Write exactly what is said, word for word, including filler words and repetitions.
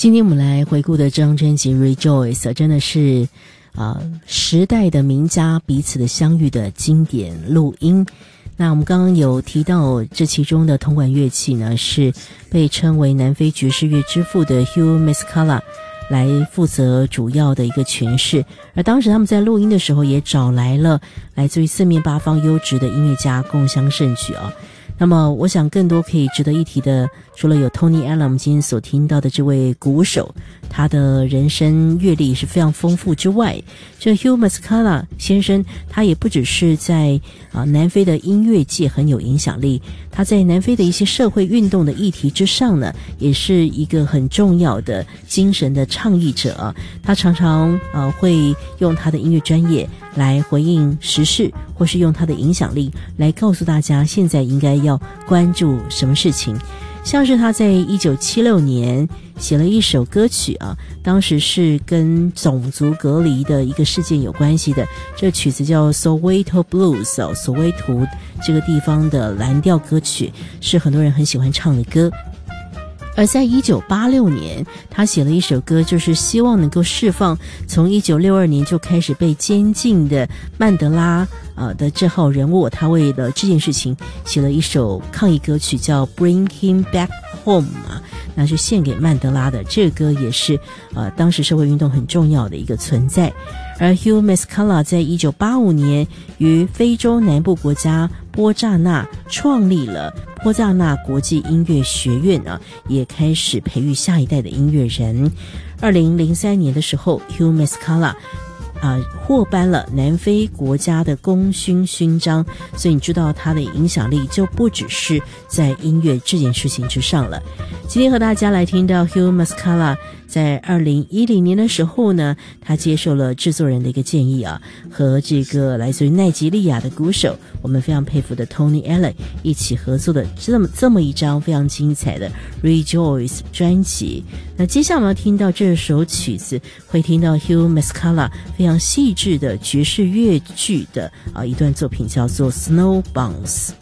今天我们来回顾的这张专辑 Rejoice 真的是呃时代的名家彼此的相遇的经典录音。那我们刚刚有提到这其中的铜管乐器呢，是被称为南非爵士乐之父的 Hugh Masekela 来负责主要的一个诠释，而当时他们在录音的时候也找来了来自于四面八方优质的音乐家共襄盛举啊。那么我想更多可以值得一提的，除了有 Tony Allen 我们今天所听到的这位鼓手，他的人生阅历是非常丰富之外，这 Hugh Masekela 先生他也不只是在啊南非的音乐界很有影响力，他在南非的一些社会运动的议题之上呢，也是一个很重要的精神的倡议者啊。他常常呃会用他的音乐专业来回应时事，或是用他的影响力来告诉大家现在应该要关注什么事情。像是他在一九七六年写了一首歌曲啊，当时是跟种族隔离的一个事件有关系的，这曲子叫 Soweto Blues 哦，索威图这个地方的蓝调歌曲，是很多人很喜欢唱的歌。而在一九八六年他写了一首歌，就是希望能够释放从一九六二年就开始被监禁的曼德拉呃的这号人物，他为了这件事情写了一首抗议歌曲叫 Bring Him Back Home 啊，那是献给曼德拉的。这个歌也是呃当时社会运动很重要的一个存在。而 Hugh Masekela 在一九八五年于非洲南部国家波扎纳创立了波扎纳国际音乐学院啊，也开始培育下一代的音乐人。二零零三年的时候 Hugh Masekela啊，获颁了南非国家的功勋勋章，所以你知道他的影响力就不只是在音乐这件事情之上了。今天和大家来听到 Hugh Masekela 在二零一零年的时候呢，他接受了制作人的一个建议啊，和这个来自于奈及利亚的鼓手，我们非常佩服的 Tony Allen 一起合作的这么这么一张非常精彩的 Rejoice 专辑。那接下来我们要听到这首曲子，会听到 Hugh Masekela 非常细致的爵士乐剧的啊一段作品，叫做 Snow Bounce。